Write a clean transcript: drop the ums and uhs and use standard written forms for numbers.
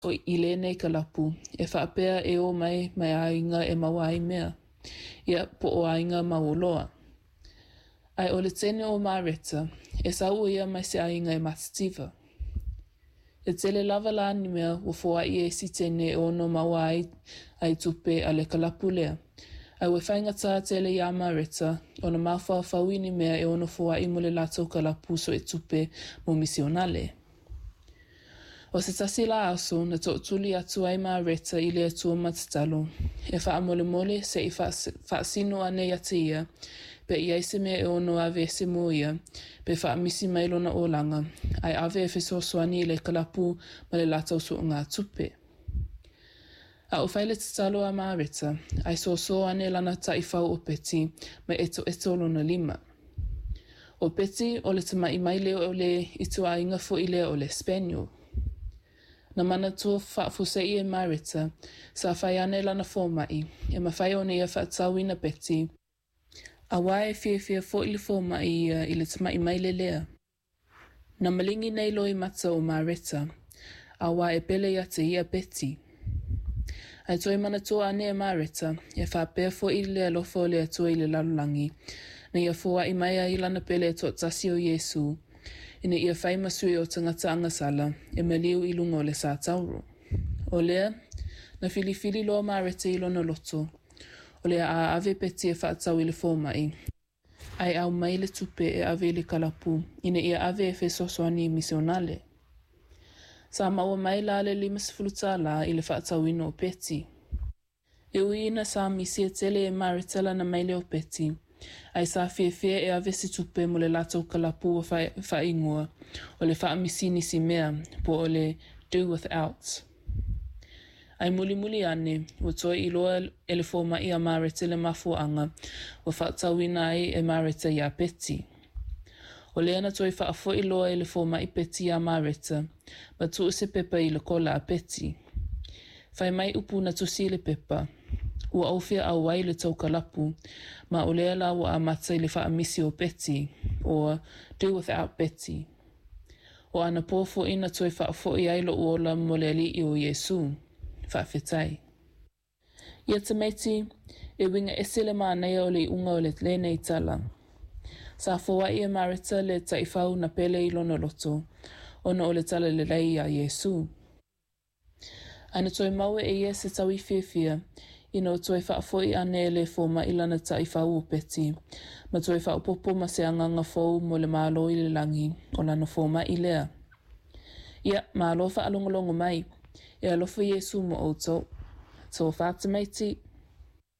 O ile nei ka lapu, e whaapea e o mai ainga e mawa mea. Ia po o ainga mauloa. Ai o le tene o Mareta, e sau ia mai se ainga e matativa. E tele lava la ni mea o fua i e si tene o no mawa ai tupe a le kalapu lea. Ai we whainga tā tele ia Mareta, o na mawha whawini mea e ono fua i mole lato kalapu so e tupe mo misionale. O se tasi la aso na tuli atu ai Mareta i le atua matatalo, e wha mole mole se i wha sino ane ate ia, pe i aise mea e ono ave se mo ia, pe wha misi mailo na olanga, ai ave e feso soani le kalapu ma le latau su ngā tupe. A o whaile tatalo a Mareta, ai so ane lana ta i whau o peti, ma eto lona 5. O peti o le tama i maile o le itua inga fo i le o le Spaniel. Na mana tua whaafusei e Mareta, sa whai ane lana fōmai, e ma whai o nea whaatawina peti, a wae fia fo i le fōmai i le tama i maile lea. Na malingi nei loi mata o Mareta, a wae pele ia te ia peti. Ai toi mana tua ane e Mareta, e whaapea fo i le alofo le atua i le lalulangi, na ia fōa i maia i lana pele e tot tasi o Yesu, ina ia whai masui o tangata angasala, e maliu i lungo le sa tauro. O lea, na fili loa Mareta i lona loto, o lea a ave peti e whaatau i le fōmai, ai au mai le tupe e ave le kalapu, ina ia ave e fesosoani misionale. Sa maua mai la le 5 la i le whaatau ino o peti. E uina sa misi e tele e Mareta na maile o peti, ai sa fie e ave si tupe mo le latou kalapu o whaingua, o le whaamisini si mea, po o le do without. Ai muli ane, o toi i loa e le fōma i a Mareta le mafuanga, o whaatawina ai e Mareta i a peti. O leana toi whaafo i loa e le fōma i peti i a Mareta, ma tu se pepa i le kola a peti. Whai mai upu na tusi le pepa, ua aufia au wai le tau kalapu, ma o lea la ua amata i le whaamisi o peti, o do without peti. O ana pōfo ina toi whaafo i ailo uola mo le ali i o Yesu, whaafetai. Ia tamaiti, e winga esele maanea o le unga o le lenei tala. Sa fōa i e Mareta le taifau na pele i lona loto, ona o le tala le lei a Yesu. Aina toi maue e ia se tawi fia, ina o toi whaafoi ane le fōma i lana taifau o peti, ma toi whaapopo ma se anganga fōu mo le malo i le langi o lana fōma i lea. Ia, ma alofa alongolongo mai, e alofa Yesu mo outou. So whaatamaiti.